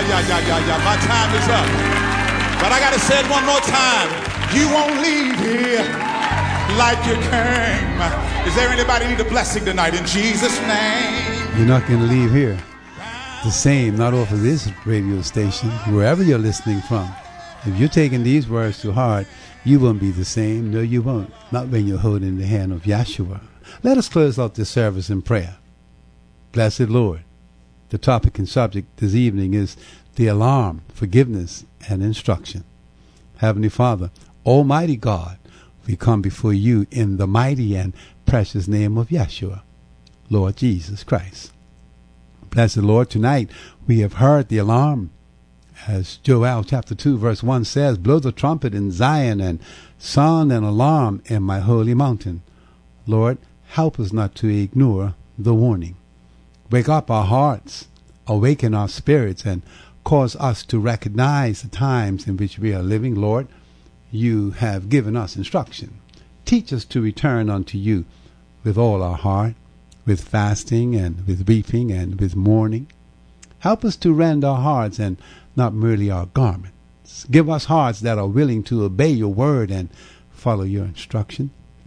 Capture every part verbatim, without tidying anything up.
yeah, yeah, yeah, yeah. My time is up. But I got to say it one more time. You won't leave here like you came. Is there anybody need a blessing tonight in Jesus' name? You're not going to leave here the same, not off of this radio station, wherever you're listening from. If you're taking these words to heart, you won't be the same. No, you won't. Not when you're holding the hand of Yahshua. Let us close out this service in prayer. Blessed Lord, the topic and subject this evening is the alarm, forgiveness, and instruction. Heavenly Father, Almighty God, we come before you in the mighty and precious name of Yeshua, Lord Jesus Christ. Blessed Lord, tonight we have heard the alarm. As Joel chapter two verse one says, blow the trumpet in Zion and sound an alarm in my holy mountain. Lord, help us not to ignore the warning. Wake up our hearts, awaken our spirits, and cause us to recognize the times in which we are living. Lord, you have given us instruction. Teach us to return unto you with all our heart, with fasting and with weeping and with mourning. Help us to rend our hearts and not merely our garments. Give us hearts that are willing to obey your word and follow your instruction.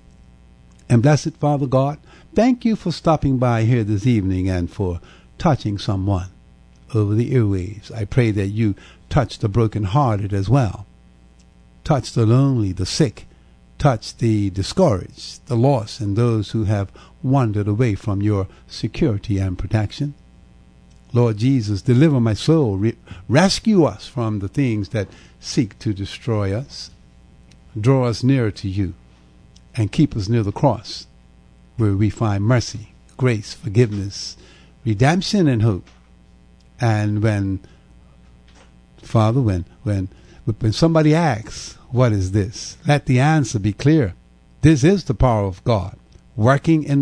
And blessed Father God, thank you for stopping by here this evening and for touching someone over the airwaves. I pray that you touch the brokenhearted as well. Touch the lonely, the sick. Touch the discouraged, the lost, and those who have wandered away from your security and protection. Lord Jesus, deliver my soul. Re- rescue us from the things that seek to destroy us. Draw us nearer to you and keep us near the cross, where we find mercy, grace, forgiveness, redemption, and hope. And when, Father, when when when somebody asks, what is this? Let the answer be clear. This is the power of God working in